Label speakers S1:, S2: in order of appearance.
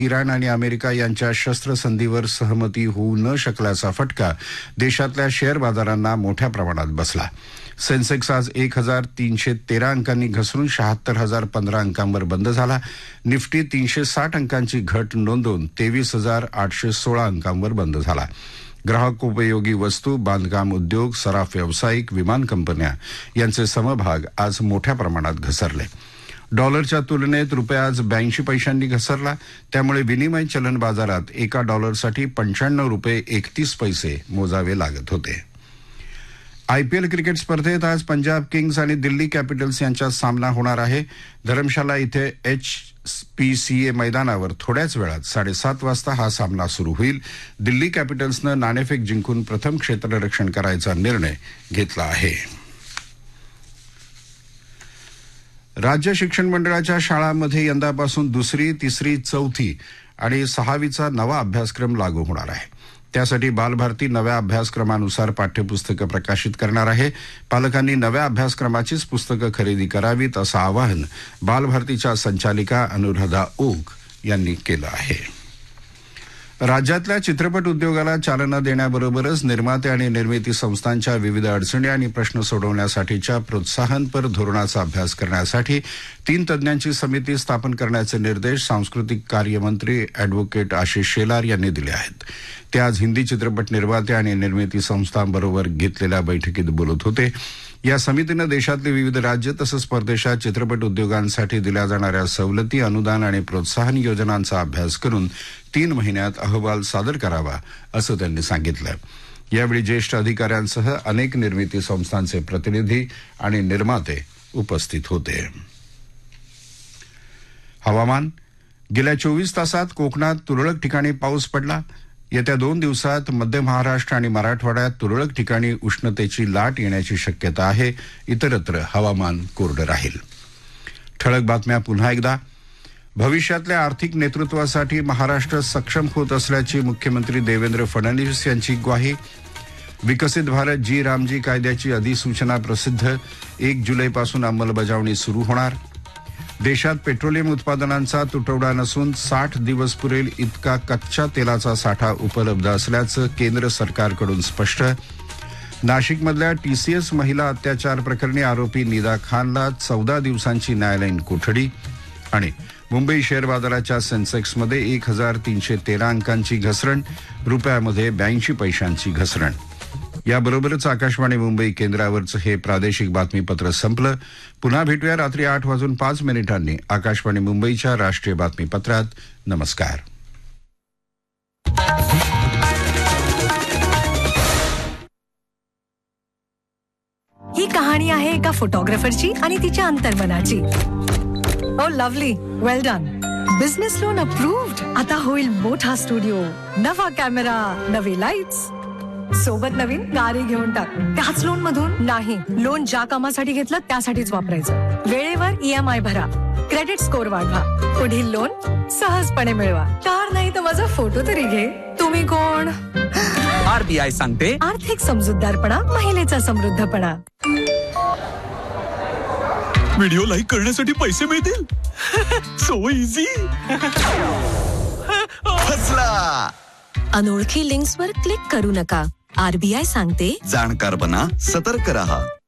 S1: Iran आणि America यांच्या शस्त्रसंधीवर सहमती होऊ न शकल्याचा फटका देशातल्या शेअर बाजारांना मोठ्या प्रमाणात बसला. सेन्सेक्स आज 1313 अंकांनी घसरून 76,015 अंकांवर बंद झाला. निफ्टी 360 अंकांची घट नोंदवून 23,816 अंकांवर बंद झाला. ग्राहकोपयोगी वस्तू, बांधकाम उद्योग, सराफ व्यावसायिक, विमान कंपन्या यांचे समभाग आज मोठ्या प्रमाणात घसरले. डॉलरच्या तुलनेत रुपया आज 82 पैशांनी घसरला. त्यामुळे विनिमय चलन बाजारात एका डॉलरसाठी 95 रुपये 31 पैसे मोजावे लागत होते. आयपीएल क्रिकेट स्पर्धेत आज पंजाब किंग्स आणि दिल्ली कॅपिटल्स यांच्यात सामना होणार आहे. धरमशाला इथे HPCA मैदानावर थोड्याच वेळात 7:30 वाजता हा सामना सुरू होईल. दिल्ली कॅपिटल्सनं नाणेफेक जिंकून प्रथम क्षेत्ररक्षण करायचा निर्णय घेतला आहे. राज्य शिक्षण मंडळाच्या शाळांमध्ये यंदापासून 2री, 3री, 4थी आणि 6वीचा नवा अभ्यासक्रम लागू होणार आहे. त्यासाठी बालभारती नव्या अभ्यासक्रमानुसार पाठ्यपुस्तकं प्रकाशित करणार आहे. पालकांनी नव्या अभ्यासक्रमाचीच पुस्तकं खरेदी करावीत असं आवाहन बालभारतीच्या संचालिका अनुराधा ओक यांनी केलं आहे. राज्यातल्या चित्रपट उद्योगाला चालना देण्याबरोबरच निर्माते आणि निर्मिती संस्थांच्या विविध अडचणी आणि प्रश्न सोडवण्यासाठीच्या प्रोत्साहनपर धोरणाचा अभ्यास करण्यासाठी 3 तज्ज्ञांची समिती स्थापन करण्याचे निर्देश सांस्कृतिक कार्यमंत्री अॅडव्होकेट आशिष शेलार यांनी दिले आहेत. ते आज हिंदी चित्रपट निर्माते आणि निर्मिती संस्थांबरोबर घेतलेल्या बैठकीत बोलत होते. या समितीनं देशातले विविध राज्य तसंच परदेशात चित्रपट उद्योगांसाठी दिल्या जाणाऱ्या सवलती, अनुदान आणि प्रोत्साहन योजनांचा अभ्यास करून 3 महिन्यात अहवाल सादर करावा असं त्यांनी सांगितलं. यावेळी ज्येष्ठ अधिकाऱ्यांसह अनेक निर्मिती संस्थांचे प्रतिनिधी आणि निर्माते उपस्थित होते. हवामान. गेल्या 24 तासात कोकणात तुरळक ठिकाणी पाऊस पडला. येत्या 2 दिवसात मध्य महाराष्ट्र आणि मराठवाड्यात तुरळक ठिकाणी उष्णतेची लाट येण्याची शक्यता आहे. इतरत्र हवामान कोरडं राहील. ठळक बातम्या पुन्हा एकदा. भविष्यातल्या आर्थिक नेतृत्वासाठी महाराष्ट्र सक्षम होत असल्याची मुख्यमंत्री देवेंद्र फडणवीस यांची ग्वाही. विकसित भारत जी रामजी कायद्याची अधिसूचना प्रसिद्ध. 1 जुलैपासून अंमलबजावणी सुरू होणार. देशात पेट्रोलियम उत्पादनांचा तुटवडा नसून 60 दिवस पुरेल इतका कच्च्या तेलाचा साठा उपलब्ध असल्याचं केंद्र सरकारकडून स्पष्ट. नाशिकमधल्या TCS महिला अत्याचार प्रकरणी आरोपी निदा खानला 14 दिवसांची न्यायालयीन कोठडी. आणि मुंबई शेअर बाजाराच्या सेन्सेक्समध्ये 1313 अंकांची घसरण. रुपयामध्ये 82 पैशांची घसरण. याबरोबरच आकाशवाणी मुंबई केंद्रावरचं हे प्रादेशिक बातमीपत्र संपलं. पुन्हा भेटूया रात्री 8:05 आकाशवाणी मुंबईच्या राष्ट्रीय बातमीपत्रात. नमस्कार.
S2: ही कहाणी आहे एका फोटोग्राफरची आणि तिच्या अंतर्मनाची. ओ लवली, वेल डन. Business loan approved. आता होईल मोठा स्टुडिओ, नवा कॅमेरा, नवी लाईट्स, सोबत नवीन गाडी घेऊन टाक. त्याच लोन मधून नाही. लोन ज्या कामासाठी घेतलं त्यासाठीच वापरायचं. वेळेवर EMI भरा. क्रेडिट स्कोअर वाढवा. पुढील लोन सहजपणे मिळवा. कार नाही तर माझा फोटो तरी घे. तुम्ही कोण?
S3: RBI सांगते,
S2: आर्थिक समजूतदारपणा महिलेचा समृद्धपणा.
S3: व्हिडिओ लाईक करण्यासाठी पैसे मिळतील. So easy. फसला.
S4: अनोळखी लिंक्सवर क्लिक करू नका. RBI सांगते,
S3: जाणकार बना, सतर्क रहा.